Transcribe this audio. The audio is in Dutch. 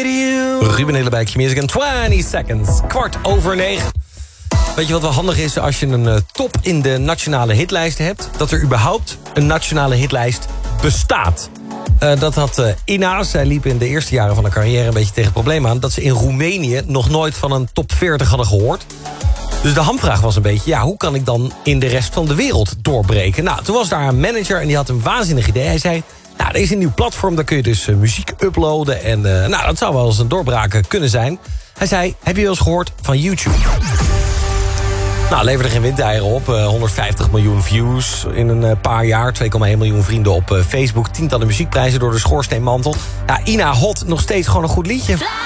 Ruben Hillebijk, Music in 20 Seconds. 8:15. Weet je wat wel handig is als je een top in de nationale hitlijsten hebt? Dat er überhaupt een nationale hitlijst bestaat. Dat had Ina. Zij liep in de eerste jaren van haar carrière een beetje tegen het probleem aan dat ze in Roemenië nog nooit van een top 40 hadden gehoord. Dus de hamvraag was een beetje, hoe kan ik dan in de rest van de wereld doorbreken? Nou, toen was daar een manager en die had een waanzinnig idee. Hij zei, er is een nieuw platform, daar kun je dus muziek uploaden. En dat zou wel eens een doorbraak kunnen zijn. Hij zei, heb je wel eens gehoord van YouTube? Nou, leverde geen windeieren op. 150 miljoen views in een paar jaar. 2,1 miljoen vrienden op Facebook. Tientallen muziekprijzen door de schoorsteenmantel. Ina Hot, nog steeds gewoon een goed liedje.